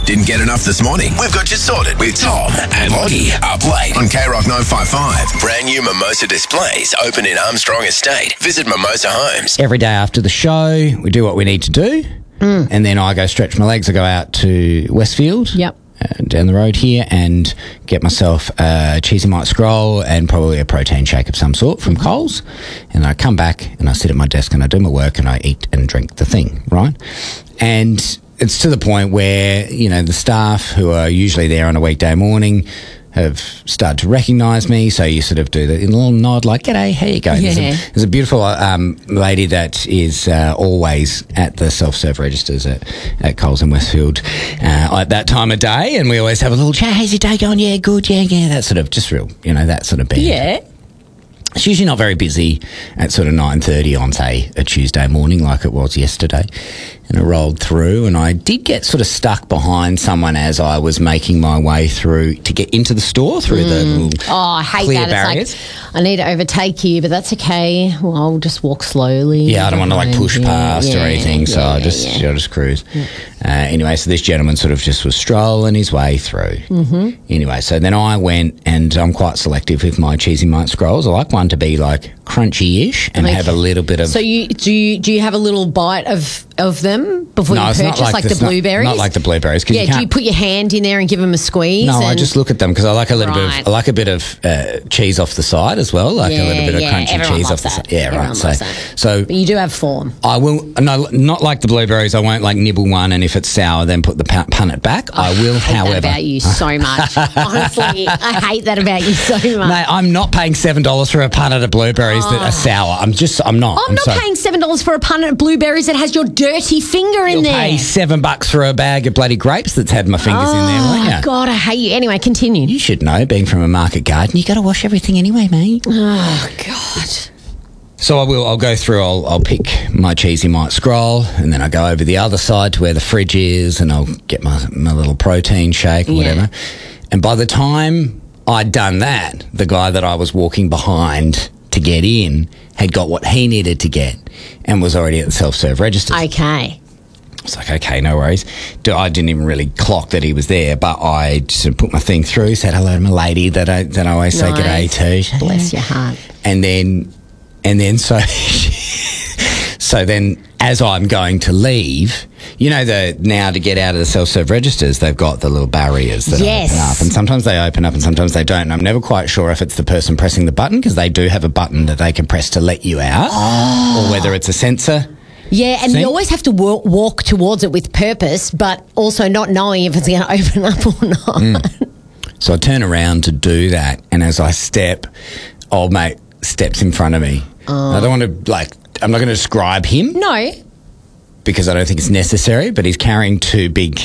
Didn't get enough this morning? We've got you sorted with Tom and Lottie up late on K-Rock 955. Brand new Mimosa displays open in Armstrong Estate. Visit Mimosa Homes. Every day after the show, we do what we need to do. And then I go stretch my legs. I go out to Westfield. Yep. Down the road here and get myself a cheesy mite scroll and probably a protein shake of some sort from Coles. And I come back and I sit at my desk and I do my work and I eat and drink the thing, right? And it's to the point where, you know, the staff who are usually there on a weekday morning have started to recognise me, so you sort of do the little nod like, g'day, how you going? Yeah. There's a beautiful lady that is always at the self-serve registers at Coles in Westfield at that time of day, and we always have a little chat. How's your day going? Yeah, good, yeah, that sort of just real, you know, that sort of band. Yeah. It's usually not very busy at sort of 9:30 on, say, a Tuesday morning like it was yesterday. And I rolled through and I did get sort of stuck behind someone as I was making my way through to get into the store through the little I hate clear that. barriers. It's like, I need to overtake you, but that's okay. Well, I'll just walk slowly. Yeah, I don't want to like push past or anything, so I'll yeah. just cruise. Anyway, so this gentleman sort of just was strolling his way through. Mm-hmm. Anyway, so then I went, and I'm quite selective with my cheesy mite scrolls. I like one to be like crunchy-ish and have a little bit of. So do you have a little bite of them before you it's purchase, not like the blueberries? Not like the blueberries. Yeah, do you put your hand in there and give them a squeeze? No, I just look at them because I like a little Right. bit. I like a bit of cheese off the side as well, like a little bit of crunchy everyone cheese loves off the that. side. Yeah, Everyone right. loves that. So But you do have form. I will. No, not like the blueberries. I won't like nibble one, and if it's sour, then put the punnet back. I will, I hate however. that about you so much. Honestly, I hate that about you so much. Mate, I'm not paying $7 for a punnet of blueberries that are sour. I'm not. I'm not paying $7 for a punnet of blueberries that has your dirty finger in You'll there. pay $7 for a bag of bloody grapes that's had my fingers in there, won't you? God, I hate you. Anyway, continue. You should know, being from a market garden, you got to wash everything anyway, mate. Oh, God. So I'll go through, I'll pick my cheesy mite scroll, and then I go over the other side to where the fridge is, and I'll get my little protein shake or whatever. And by the time I'd done that, the guy that I was walking behind to get in had got what he needed to get and was already at the self-serve register. Okay. It's like, okay, no worries. I didn't even really clock that he was there, but I just put my thing through, said hello to my lady that I always say g'day to. Bless your heart. And then so then as I'm going to leave, you know, now to get out of the self-serve registers, they've got the little barriers that open up, and sometimes they open up and sometimes they don't. And I'm never quite sure if it's the person pressing the button, because they do have a button that they can press to let you out, or whether it's a sensor. Yeah, and you always have to walk towards it with purpose, but also not knowing if it's going to open up or not. So I turn around to do that, and as I step, old mate steps in front of me. I don't want to, I'm not going to describe him. No. Because I don't think it's necessary, but he's carrying two big,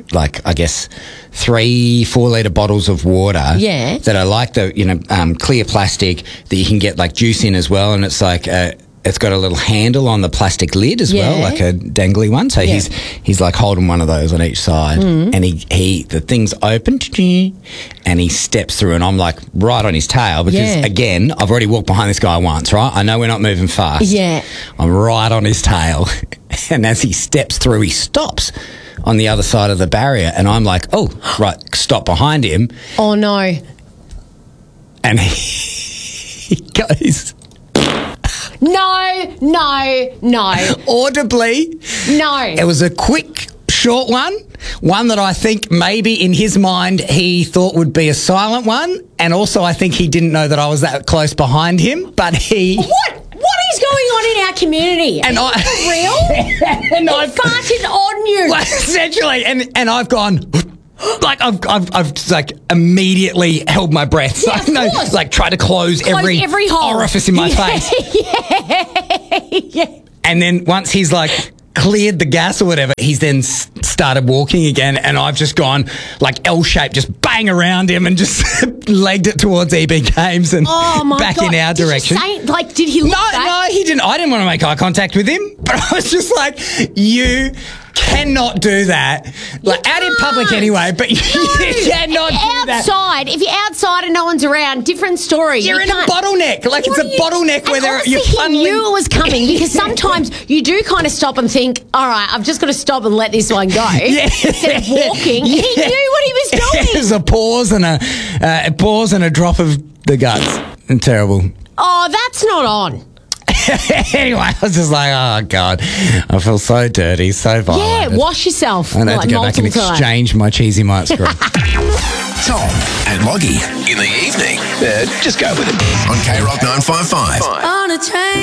3-4 litre bottles of water. Yeah. That are like the, clear plastic that you can get juice in as well. And it's it's got a little handle on the plastic lid as well, like a dangly one. So he's holding one of those on each side, and the thing's open, and he steps through, and I'm right on his tail because again, I've already walked behind this guy once, right? I know we're not moving fast. Yeah. I'm right on his tail, and as he steps through, he stops on the other side of the barrier, and I'm like, oh, right, stop behind him. Oh, no. And he goes... No. Audibly. No. It was a quick, short one that I think maybe in his mind he thought would be a silent one, and also I think he didn't know that I was that close behind him, but he... What is going on in our community? And Are you real? And I farted on you. Essentially, and I've gone... I've immediately held my breath. Yeah, Try to close every hole. orifice in my face. Yeah. And then once he's cleared the gas or whatever, he's then started walking again, and I've just gone L-shaped, just bang around him and just legged it towards EB Games and back God. in our direction. Did he look back? No, he didn't. I didn't want to make eye contact with him, but I was just you cannot do that. Like out in public anyway, but you cannot do that. Outside, if you're outside and no one's around, different story. You're in a bottleneck. Like it's a bottleneck where you're he funneling. knew it was coming because sometimes you do kind of stop and think, all right, I've just got to stop and let this one go. Instead of walking. He knew what he was doing. There's a pause and a drop of the guts. And terrible. Oh, that's not on. Anyway, I was just like, oh, God. I feel so dirty, so violated. Yeah, wash yourself. I have to go back and exchange my cheesy might screw. Tom and Loggy in the evening. Just go with it. On K Rock 955. On a train.